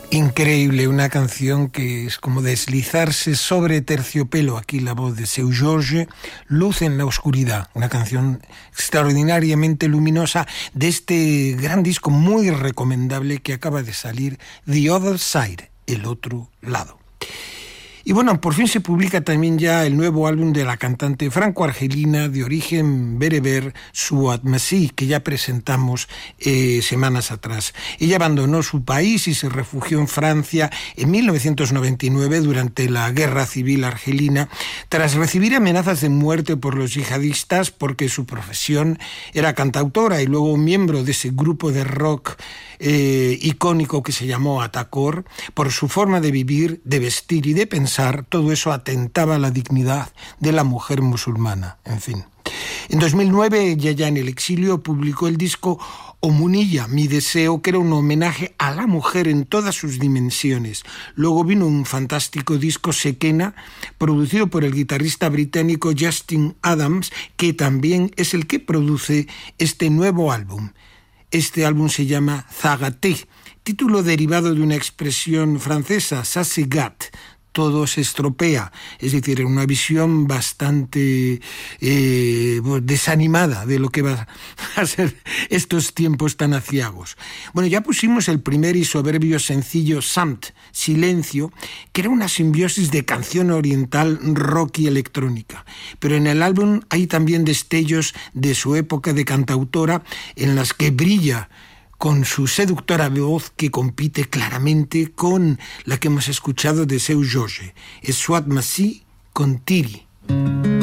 Increíble, una canción que es como deslizarse sobre terciopelo. Aquí la voz de Seu Jorge, Luz en la oscuridad, una canción extraordinariamente luminosa de este gran disco muy recomendable que acaba de salir, The Other Side, el otro lado. Y bueno, por fin se publica también ya el nuevo álbum de la cantante franco-argelina de origen bereber, Souad Massi, que ya presentamos semanas atrás. Ella abandonó su país y se refugió en Francia en 1999 durante la Guerra Civil Argelina, tras recibir amenazas de muerte por los yihadistas porque su profesión era cantautora y luego miembro de ese grupo de rock icónico que se llamó Atacor. Por su forma de vivir, de vestir y de pensar, todo eso atentaba a la dignidad de la mujer musulmana. En fin. En 2009, ya en el exilio, publicó el disco Omunilla, mi deseo, que era un homenaje a la mujer en todas sus dimensiones. Luego vino un fantástico disco Sekena, producido por el guitarrista británico Justin Adams, que también es el que produce este nuevo álbum. Este álbum se llama Zagaté, título derivado de una expresión francesa, ça se gâte, todo se estropea, es decir, una visión bastante desanimada de lo que va a ser estos tiempos tan aciagos. Bueno, ya pusimos el primer y soberbio sencillo Samt, Silencio, que era una simbiosis de canción oriental, rock y electrónica. Pero en el álbum hay también destellos de su época de cantautora en las que brilla con su seductora voz que compite claramente con la que hemos escuchado de Seu Jorge. Es Souad Massi con Tiri.